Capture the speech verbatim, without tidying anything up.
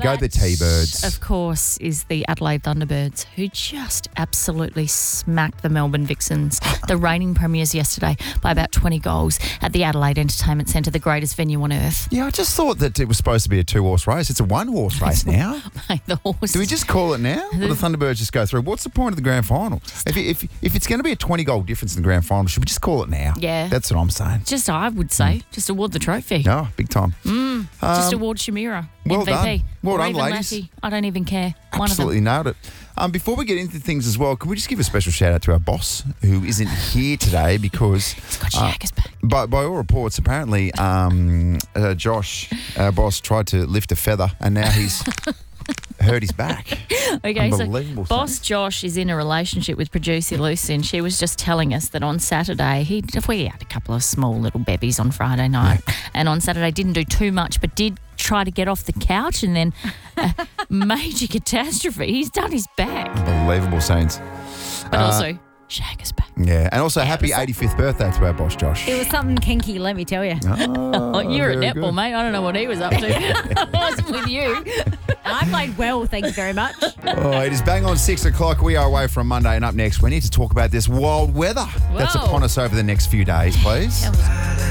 go the T-Birds. Of course, is the Adelaide Thunderbirds, who just absolutely smacked the Melbourne Vixens, the reigning premiers, yesterday by about twenty goals at the Adelaide Entertainment Centre, the greatest venue on earth. Yeah, I just thought that it was supposed to be a two-horse race. It's a one-horse race now. Mate, the horse. Do we just call it now? Or the Thunderbirds just go through? What's the point of the grand final? If if if it's going to be a twenty-goal difference in the grand final, should we just call it now? Yeah. That's what I'm saying. Just, I would say, mm. just award the trophy. No, big time. Mm, um, just award Shamira well M V P. Done. Well or done, even ladies. Lassie. I don't even care. One Absolutely of them. nailed it. Um, before we get into things as well, can we just give a special shout out to our boss who isn't here today because He's got shaggers uh, back. By, by all reports, apparently um, uh, Josh, our boss, tried to lift a feather and now he's hurt his back. Okay, so thing. Boss Josh is in a relationship with producer Lucy, and she was just telling us that on Saturday, he we had a couple of small little bebies on Friday night, yeah. and on Saturday didn't do too much, but did try to get off the couch, and then a major catastrophe. He's done his back. Unbelievable scenes. But uh, also, shaggers back. Yeah, and also yeah, happy eighty-fifth birthday to our boss, Josh. It was something kinky, let me tell you. Oh, You're at netball, good. mate. I don't know what he was up to. I wasn't with you. I played well, thank you very much. Oh, it is bang on six o'clock. We are away from Monday, and up next, we need to talk about this wild weather Whoa. that's upon us over the next few days, please.